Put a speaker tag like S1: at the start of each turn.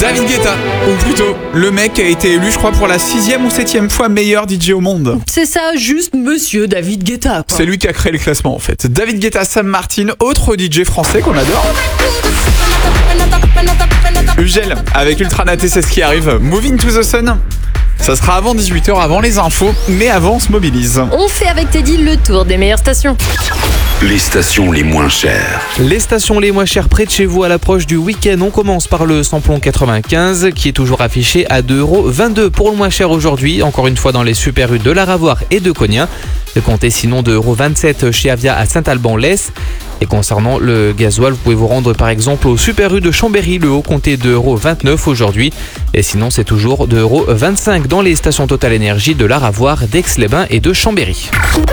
S1: David Guetta, ou plutôt le mec qui a été élu, je crois, pour la 6e ou 7e fois meilleur DJ au monde.
S2: C'est ça, juste monsieur David Guetta, quoi.
S1: C'est lui qui a créé le classement en fait. David Guetta, Sam Martin, autre DJ français qu'on adore. Ugel, avec Ultranaté, c'est ce qui arrive. Moving to the Sun. Ça sera avant 18h, avant les infos, mais avant on se mobilise.
S2: On fait avec Teddy le tour des meilleures stations.
S3: Les stations les moins chères.
S4: Les stations les moins chères près de chez vous à l'approche du week-end. On commence par le samplon 95 qui est toujours affiché à 2,22€ pour le moins cher aujourd'hui. Encore une fois dans les Super U de la Ravoire et de Cognac. Comptez sinon 2,27€ chez Avia à Saint-Alban-Lès. Et concernant le gasoil, vous pouvez vous rendre par exemple au Super U de Chambéry. Le haut comptez 2,29€ aujourd'hui. Et sinon c'est toujours 2,25€ dans les stations Total Énergie de la Ravoire, d'Aix-les-Bains et de Chambéry.